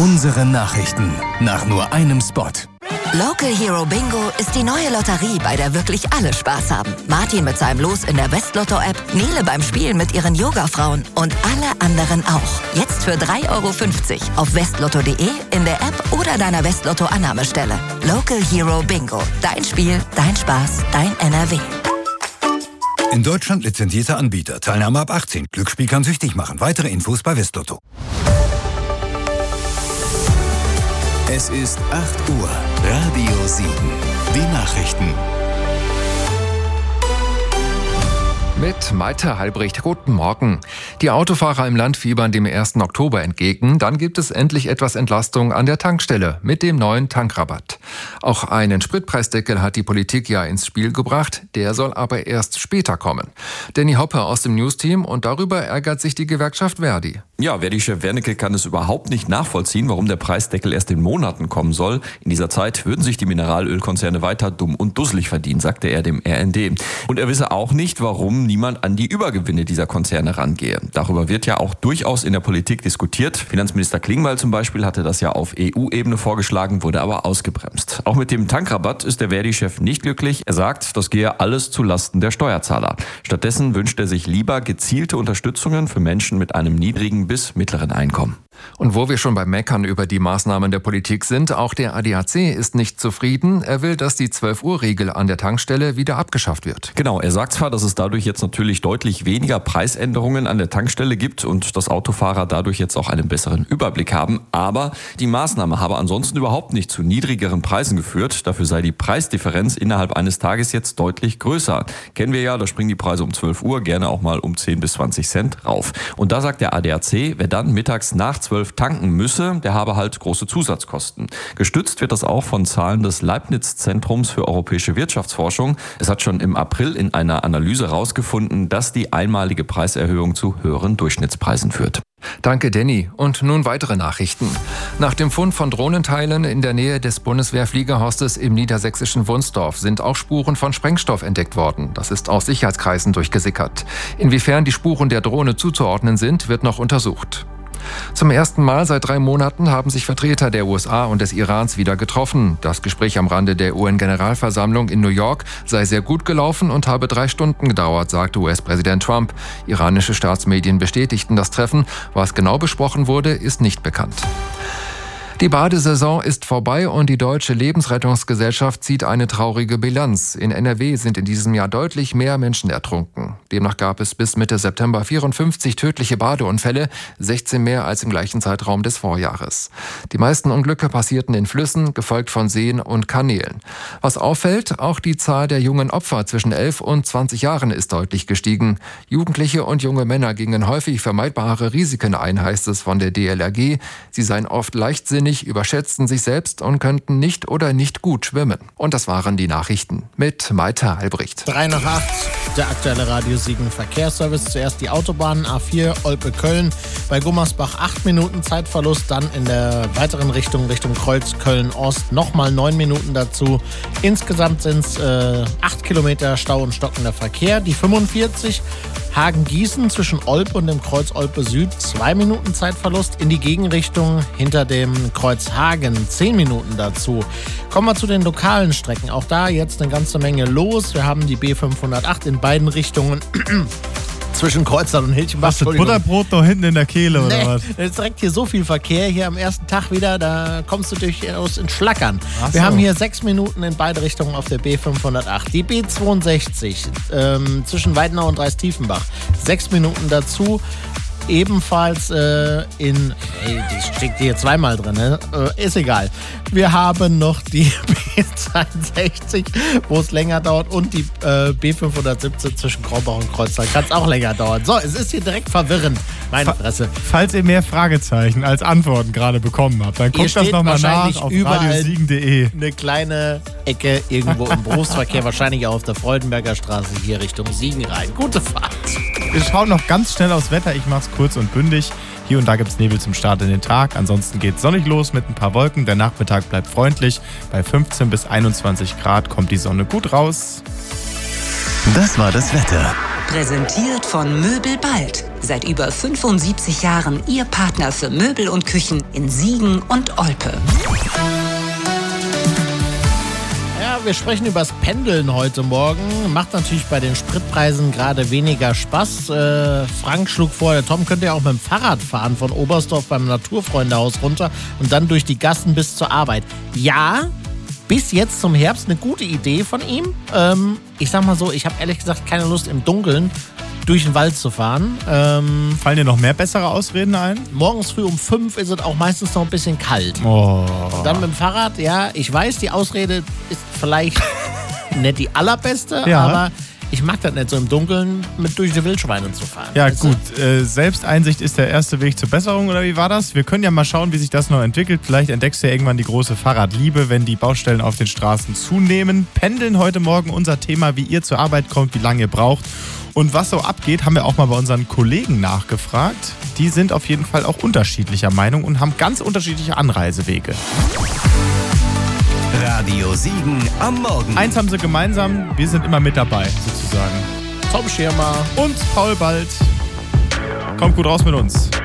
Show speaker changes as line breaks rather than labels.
Unsere Nachrichten nach nur einem Spot.
Local Hero Bingo ist die neue Lotterie, bei der wirklich alle Spaß haben. Martin mit seinem Los in der Westlotto-App, Nele beim Spielen mit ihren Yoga-Frauen und alle anderen auch. Jetzt für 3,50 € auf westlotto.de, in der App oder deiner Westlotto-Annahmestelle. Local Hero Bingo. Dein Spiel, dein Spaß, dein NRW.
In Deutschland lizenzierter Anbieter. Teilnahme ab 18. Glücksspiel kann süchtig machen. Weitere Infos bei Westlotto.
Es ist 8 Uhr. Radio 7. Die Nachrichten.
Mit Malte Halbricht. Guten Morgen. Die Autofahrer im Land fiebern dem 1. Oktober entgegen. Dann gibt es endlich etwas Entlastung an der Tankstelle mit dem neuen Tankrabatt. Auch einen Spritpreisdeckel hat die Politik ja ins Spiel gebracht. Der soll aber erst später kommen. Danny Hoppe aus dem Newsteam, und darüber ärgert sich die Gewerkschaft Verdi.
Ja, Verdi-Chef Wernicke kann es überhaupt nicht nachvollziehen, warum der Preisdeckel erst in Monaten kommen soll. In dieser Zeit würden sich die Mineralölkonzerne weiter dumm und dusselig verdienen, sagte er dem RND. Und er wisse auch nicht, warum niemand an die Übergewinne dieser Konzerne rangehe. Darüber wird ja auch durchaus in der Politik diskutiert. Finanzminister Klingbeil zum Beispiel hatte das ja auf EU-Ebene vorgeschlagen, wurde aber ausgebremst. Auch mit dem Tankrabatt ist der Verdi-Chef nicht glücklich. Er sagt, das gehe alles zu Lasten der Steuerzahler. Stattdessen wünscht er sich lieber gezielte Unterstützungen für Menschen mit einem niedrigen bis mittleren Einkommen.
Und wo wir schon beim Meckern über die Maßnahmen der Politik sind, auch der ADAC ist nicht zufrieden. Er will, dass die 12-Uhr-Regel an der Tankstelle wieder abgeschafft wird.
Genau, er sagt zwar, dass es dadurch jetzt natürlich deutlich weniger Preisänderungen an der Tankstelle gibt und dass Autofahrer dadurch jetzt auch einen besseren Überblick haben, aber die Maßnahme habe ansonsten überhaupt nicht zu niedrigeren Preisen geführt. Dafür sei die Preisdifferenz innerhalb eines Tages jetzt deutlich größer. Kennen wir ja, da springen die Preise um 12 Uhr gerne auch mal um 10 bis 20 Cent rauf. Und da sagt der ADAC, wer dann mittags nach 12 tanken müsse, der habe halt große Zusatzkosten. Gestützt wird das auch von Zahlen des Leibniz-Zentrums für europäische Wirtschaftsforschung. Es hat schon im April in einer Analyse herausgefunden, dass die einmalige Preiserhöhung zu höheren Durchschnittspreisen führt.
Danke, Danny. Und nun weitere Nachrichten. Nach dem Fund von Drohnenteilen in der Nähe des Bundeswehrfliegerhostes im niedersächsischen Wunsdorf sind auch Spuren von Sprengstoff entdeckt worden. Das ist aus Sicherheitskreisen durchgesickert. Inwiefern die Spuren der Drohne zuzuordnen sind, wird noch untersucht. Zum ersten Mal seit 3 Monaten haben sich Vertreter der USA und des Irans wieder getroffen. Das Gespräch am Rande der UN-Generalversammlung in New York sei sehr gut gelaufen und habe 3 Stunden gedauert, sagte US-Präsident Trump. Iranische Staatsmedien bestätigten das Treffen. Was genau besprochen wurde, ist nicht bekannt. Die Badesaison ist vorbei und die Deutsche Lebensrettungsgesellschaft zieht eine traurige Bilanz. In NRW sind in diesem Jahr deutlich mehr Menschen ertrunken. Demnach gab es bis Mitte September 54 tödliche Badeunfälle, 16 mehr als im gleichen Zeitraum des Vorjahres. Die meisten Unglücke passierten in Flüssen, gefolgt von Seen und Kanälen. Was auffällt, auch die Zahl der jungen Opfer zwischen 11 und 20 Jahren ist deutlich gestiegen. Jugendliche und junge Männer gingen häufig vermeidbare Risiken ein, heißt es von der DLRG. Sie seien oft leichtsinnig, überschätzten sich selbst und könnten nicht oder nicht gut schwimmen. Und das waren die Nachrichten mit Malte Halbricht.
7:03, der aktuelle Radio 7 Verkehrsservice. Zuerst die Autobahn A4 Olpe-Köln. Bei Gummersbach 8 Minuten Zeitverlust. Dann in der weiteren Richtung Kreuz Köln-Ost nochmal 9 Minuten dazu. Insgesamt sind es 8 Kilometer Stau und stockender Verkehr. Die 45 Hagen-Gießen zwischen Olpe und dem Kreuz Olpe Süd 2 Minuten Zeitverlust. In die Gegenrichtung hinter dem Kreuz Hagen 10 Minuten dazu. Kommen wir zu den lokalen Strecken. Auch da jetzt eine ganze Menge los. Wir haben die B508 in beiden Richtungen. Zwischen Kreuztal und Hilchenbach.
Hast du Butterbrot noch hinten in der Kehle oder was?
Es ist direkt hier so viel Verkehr hier am ersten Tag wieder, da kommst du durchaus ins Schlackern.
Ach
Wir
so.
haben hier 6 Minuten in beide Richtungen auf der B508. Die B62 zwischen Weidenau und Dreistiefenbach 6 Minuten dazu. Ebenfalls die steckt hier zweimal drin, ne? Ist egal. Wir haben noch die B62, wo es länger dauert, und die B517 zwischen Krombach und Kreuztal. Kann es auch länger dauern. So, es ist hier direkt verwirrend. Meine Fresse.
Falls ihr mehr Fragezeichen als Antworten gerade bekommen habt, dann guckt das nochmal nach auf radiosiegen.de.
Eine kleine Ecke irgendwo im Berufsverkehr, wahrscheinlich auch auf der Freudenberger Straße hier Richtung Siegen rein. Gute Fahrt.
Wir schauen noch ganz schnell aufs Wetter. Ich mach's kurz und bündig. Hier und da gibt es Nebel zum Start in den Tag. Ansonsten geht es sonnig los mit ein paar Wolken. Der Nachmittag bleibt freundlich. Bei 15 bis 21 Grad kommt die Sonne gut raus.
Das war das Wetter.
Präsentiert von Möbel Bald. Seit über 75 Jahren Ihr Partner für Möbel und Küchen in Siegen und Olpe.
Ja, wir sprechen über das Pendeln heute Morgen. Macht natürlich bei den Spritpreisen gerade weniger Spaß. Frank schlug vor, der Tom könnte ja auch mit dem Fahrrad fahren von Oberstdorf beim Naturfreundehaus runter und dann durch die Gassen bis zur Arbeit. Ja, bis jetzt zum Herbst eine gute Idee von ihm. Ich sag mal so, ich habe ehrlich gesagt keine Lust im Dunkeln durch den Wald zu fahren.
Fallen dir noch mehr bessere Ausreden ein?
Morgens früh um 5 ist es auch meistens noch ein bisschen kalt.
Oh.
Und dann mit dem Fahrrad, ja, ich weiß, die Ausrede ist vielleicht nicht die allerbeste,
Ja.
aber ich mag das nicht so im Dunkeln mit durch die Wildschweine zu fahren.
Ja,
weißt du?
gut. Selbsteinsicht ist der erste Weg zur Besserung, oder wie war das? Wir können ja mal schauen, wie sich das noch entwickelt. Vielleicht entdeckst du ja irgendwann die große Fahrradliebe, wenn die Baustellen auf den Straßen zunehmen. Pendeln heute Morgen unser Thema, wie ihr zur Arbeit kommt, wie lange ihr braucht. Und was so abgeht, haben wir auch mal bei unseren Kollegen nachgefragt. Die sind auf jeden Fall auch unterschiedlicher Meinung und haben ganz unterschiedliche Anreisewege.
Radio Siegen am Morgen.
Eins haben sie gemeinsam, wir sind immer mit dabei, sozusagen.
Tom Schirmer.
Und Paul Bald. Kommt gut raus mit uns.